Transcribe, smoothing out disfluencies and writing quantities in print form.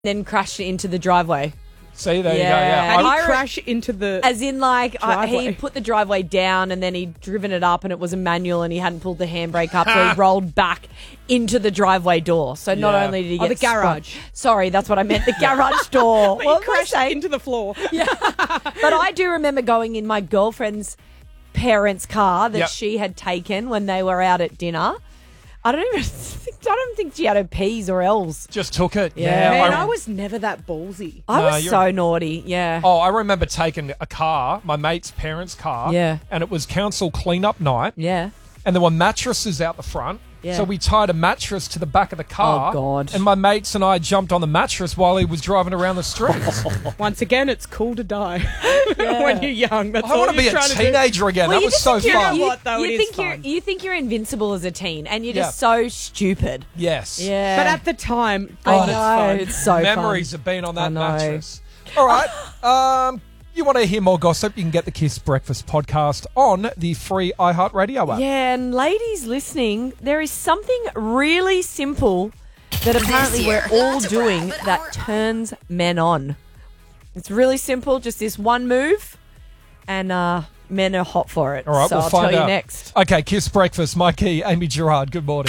then crashed into the driveway. See, there you go. Yeah. Yeah. How do you crash into the As in, like, driveway? he put the driveway down and then he'd driven it up and it was a manual and he hadn't pulled the handbrake up, so he rolled back into the driveway door. So not Yeah. only did he Oh, get the garage. spun- Sorry, that's what I meant. The garage door. But What you was I crashed saying? into the floor. But I do remember going in my girlfriend's parents' car that Yep. she had taken when they were out at dinner. I don't think she had her P's or L's. Just took it. Yeah. Man, I was never that ballsy. I No, was you're- so naughty. Yeah. Oh, I remember taking a car, my mate's parents' car. Yeah. And it was council clean-up night. Yeah. And there were mattresses out the front. Yeah. So we tied a mattress to the back of the car. Oh, God. And my mates and I jumped on the mattress while he was driving around the streets. Once again, it's cool to die when you're young. That's I all want to be you're a trying to do. teenager again. Well, that you was just so think you're- fun. You know what, though? It is fun. You think you're invincible as a teen, and you're just Yeah. so stupid. Yes. Yeah. But at the time, I God, know, it's fun. it's so Memories fun. have been on I that know. mattress. All right. You want to hear more gossip? You can get the Kiss Breakfast podcast on the free iHeartRadio app. Yeah, and ladies listening, there is something really simple that apparently we're all doing that turns men on. It's really simple, just this one move, and men are hot for it. All right, so we'll I'll find tell out. you next. Okay, Kiss Breakfast, Mikey, Amy Gerard, good morning.